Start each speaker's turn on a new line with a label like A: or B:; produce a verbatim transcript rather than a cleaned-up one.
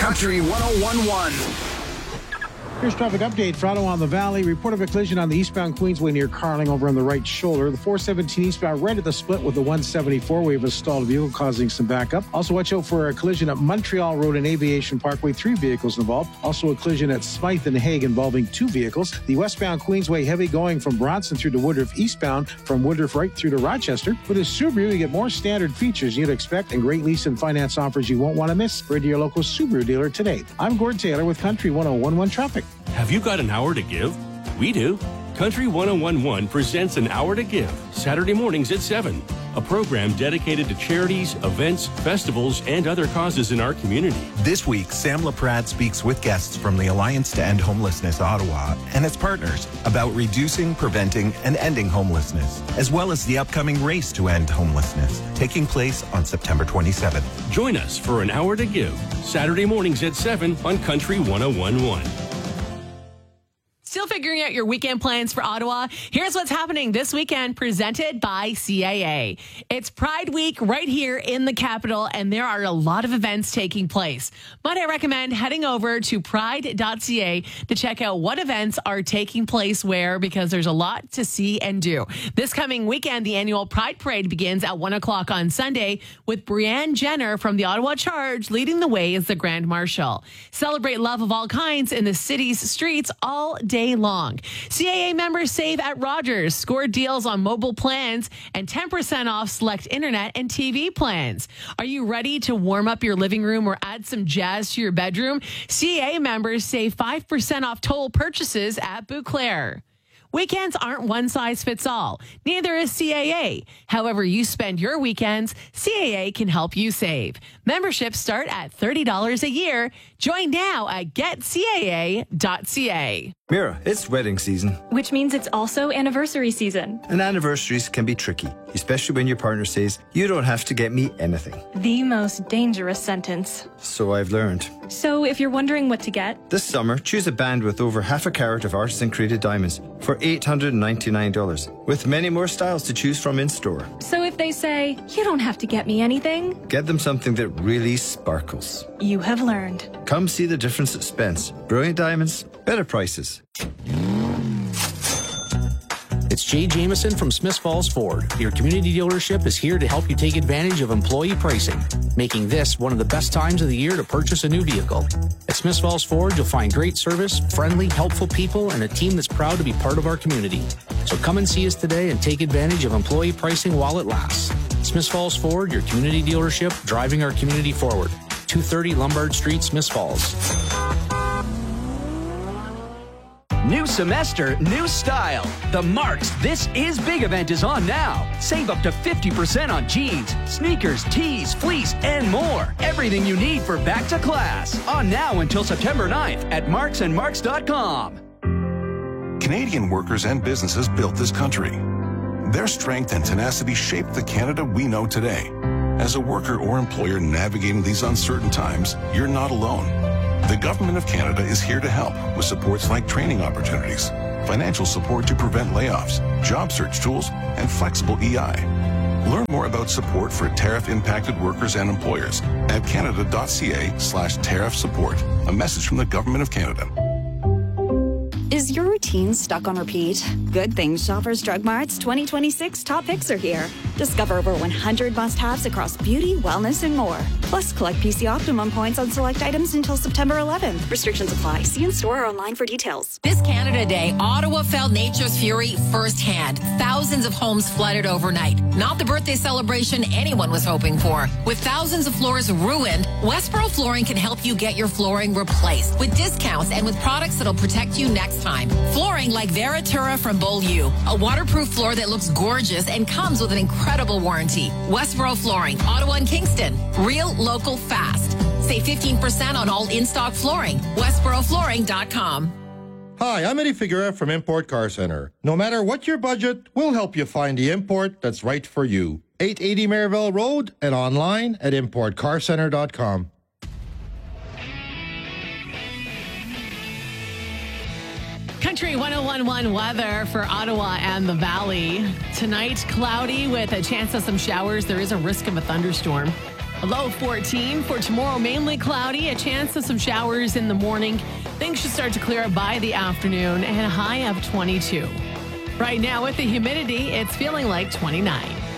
A: Country one oh one point one.
B: Here's traffic update for Ottawa on the Valley. Report of a collision on the eastbound Queensway near Carling over on the right shoulder. The four seventeen eastbound right at the split with the one seventy-four. We have a stalled vehicle causing some backup. Also watch out for a collision at Montreal Road and Aviation Parkway. Three vehicles involved. Also a collision at Smythe and Hague involving two vehicles. The westbound Queensway heavy going from Bronson through to Woodruff, eastbound from Woodruff right through to Rochester. With a Subaru, you get more standard features you'd expect and great lease and finance offers you won't want to miss. Go to your local Subaru dealer today. I'm Gord Taylor with Country one oh one point one Traffic.
C: Have you got an hour to give? We do. Country one oh one point one presents An Hour to Give, Saturday mornings at seven. A program dedicated to charities, events, festivals, and other causes in our community.
D: This week, Sam LaPrade speaks with guests from the Alliance to End Homelessness Ottawa and its partners about reducing, preventing, and ending homelessness, as well as the upcoming Race to End Homelessness, taking place on September twenty-seventh.
C: Join us for An Hour to Give, Saturday mornings at seven on Country one oh one point one.
E: Still figuring out your weekend plans for Ottawa? Here's what's happening this weekend, presented by C A A. It's Pride Week right here in the capital, and there are a lot of events taking place. But I recommend heading over to pride dot c a to check out what events are taking place where, because there's a lot to see and do. This coming weekend, the annual Pride Parade begins at one o'clock on Sunday with Brianne Jenner from the Ottawa Charge leading the way as the Grand Marshal. Celebrate love of all kinds in the city's streets all day long. C A A members save at Rogers, score deals on mobile plans, and ten percent off select internet and T V plans. Are you ready to warm up your living room or add some jazz to your bedroom? C A A members save five percent off total purchases at Bouclair. Weekends aren't one size fits all. Neither is C A A. However you spend your weekends, C A A can help you save. Memberships start at thirty dollars a year. Join now at get c a a dot c a.
F: Mira, it's wedding season.
G: Which means it's also anniversary season.
F: And anniversaries can be tricky, especially when your partner says, you don't have to get me anything.
G: The most dangerous sentence.
F: So I've learned.
G: So if you're wondering what to get,
F: this summer, choose a band with over half a carat of artisan created diamonds for eight hundred ninety-nine dollars, with many more styles to choose from in store.
G: So if they say, you don't have to get me anything,
F: get them something that really sparkles.
G: You have learned.
F: Come see the difference at Spence. Brilliant diamonds, better prices.
H: It's Jay Jameson from Smiths Falls Ford. Your community dealership is here to help you take advantage of employee pricing, making this one of the best times of the year to purchase a new vehicle. At Smiths Falls Ford, you'll find great service, friendly, helpful people, and a team that's proud to be part of our community. So come and see us today and take advantage of employee pricing while it lasts. Smiths Falls Ford, your community dealership, driving our community forward. two thirty Lombard Street, Smiths Falls.
I: New semester, new style. The Marks This Is Big event is on now. Save up to fifty percent on jeans, sneakers, tees, fleece, and more. Everything you need for back to class. On now until September ninth at marks and marks dot com.
J: Canadian workers and businesses built this country. Their strength and tenacity shaped the Canada we know today. As a worker or employer navigating these uncertain times, you're not alone. The Government of Canada is here to help with supports like training opportunities, financial support to prevent layoffs, job search tools, and flexible E I. Learn more about support for tariff-impacted workers and employers at canada dot c a slash tariff support. A message from the Government of Canada.
K: Is your routine stuck on repeat? Good thing Shoppers Drug Mart's twenty twenty-six top picks are here. Discover over one hundred must-haves across beauty, wellness, and more. Plus, collect P C Optimum points on select items until September eleventh. Restrictions apply. See in store or online for details.
L: This Canada Day, Ottawa felt nature's fury firsthand. Thousands of homes flooded overnight. Not the birthday celebration anyone was hoping for. With thousands of floors ruined, Westboro Flooring can help you get your flooring replaced with discounts and with products that'll protect you next time. Flooring like Veratura from Beaulieu, a waterproof floor that looks gorgeous and comes with an incredible warranty. Westboro Flooring, Ottawa and Kingston. Real, local, fast. Save fifteen percent on all in-stock flooring. westboro flooring dot com.
M: Hi, I'm Eddie Figueroa from Import Car Center. No matter what your budget, we'll help you find the import that's right for you. eight eighty Maryville Road and online at import car center dot com.
E: Country one oh one point one weather for Ottawa and the Valley. Tonight, cloudy with a chance of some showers. There is a risk of a thunderstorm. A low of fourteen. For tomorrow, mainly cloudy, a chance of some showers in the morning. Things should start to clear up by the afternoon and a high of twenty-two. Right now with the humidity, it's feeling like twenty-nine.